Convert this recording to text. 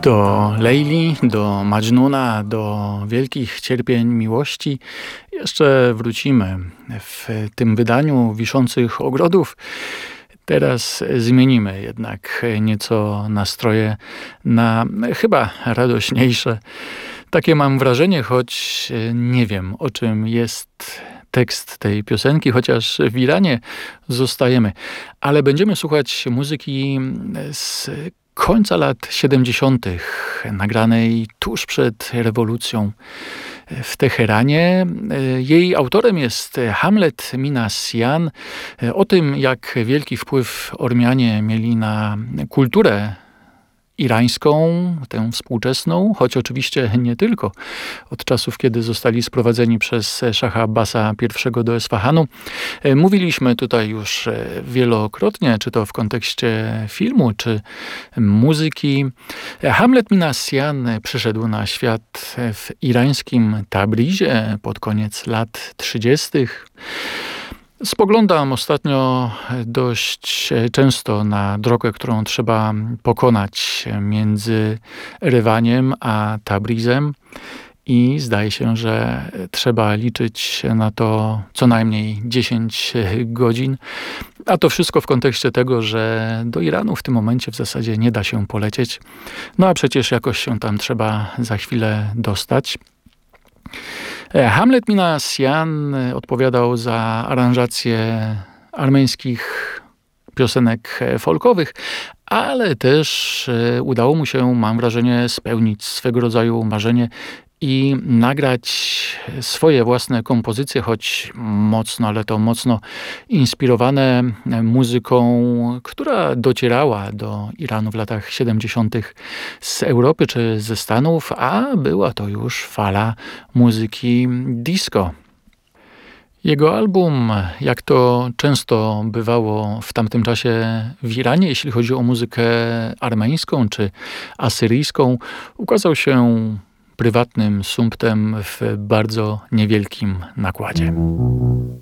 Do Lejli, do Madżnuna, do wielkich cierpień miłości jeszcze wrócimy w tym wydaniu Wiszących Ogrodów. Teraz zmienimy jednak nieco nastroje na chyba radośniejsze. Takie mam wrażenie, choć nie wiem, o czym jest tekst tej piosenki, chociaż w Iranie zostajemy. Ale będziemy słuchać muzyki z końca lat 70., nagranej tuż przed rewolucją w Teheranie. Jej autorem jest Hamlet Minasyan. O tym, jak wielki wpływ Ormianie mieli na kulturę irańską, tę współczesną, choć oczywiście nie tylko. Od czasów, kiedy zostali sprowadzeni przez szacha Abbasa I do Esfahanu. Mówiliśmy tutaj już wielokrotnie, czy to w kontekście filmu, czy muzyki. Hamlet Minasyan przyszedł na świat w irańskim Tabrizie pod koniec lat 30. Spoglądam ostatnio dość często na drogę, którą trzeba pokonać między Erewaniem a Tabrizem i zdaje się, że trzeba liczyć na to co najmniej 10 godzin. A to wszystko w kontekście tego, że do Iranu w tym momencie w zasadzie nie da się polecieć. No a przecież jakoś się tam trzeba za chwilę dostać. Hamlet Minasyan odpowiadał za aranżację armeńskich piosenek folkowych, ale też udało mu się, mam wrażenie, spełnić swego rodzaju marzenie i nagrać swoje własne kompozycje, choć mocno, ale to mocno inspirowane muzyką, która docierała do Iranu w latach 70. z Europy czy ze Stanów, a była to już fala muzyki disco. Jego album, jak to często bywało w tamtym czasie w Iranie, jeśli chodzi o muzykę armeńską czy asyryjską, ukazał się prywatnym sumptem w bardzo niewielkim nakładzie.